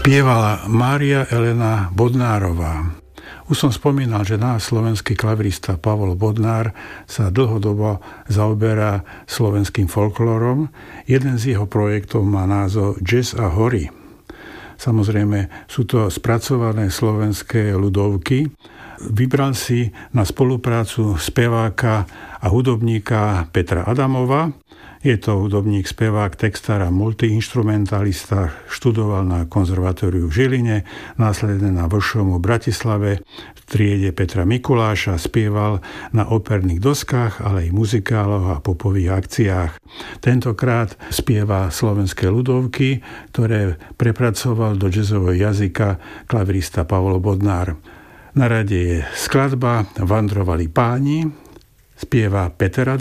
Spievala Mária Elena Bodnárová. Už som spomínal, že náš slovenský klavirista Pavol Bodnár sa dlhodobo zaoberá slovenským folklórom. Jeden z jeho projektov má názov Jazz a hory. Samozrejme sú to spracované slovenské ľudovky. Vybral si na spoluprácu speváka a hudobníka Petra Adamova. Je to hudobník, spevák, textár a multiinstrumentalista. Študoval na konzervatóriu v Žiline, následne na Vršomu v Bratislave, v triede Petra Mikuláša, spieval na operných doskách, ale aj muzikáloch a popových akciách. Tentokrát spieva slovenské ľudovky, ktoré prepracoval do jazzového jazyka klavirista Pavol Bodnár. Na rade je skladba Vandrovali páni, spieva Peter Adamov.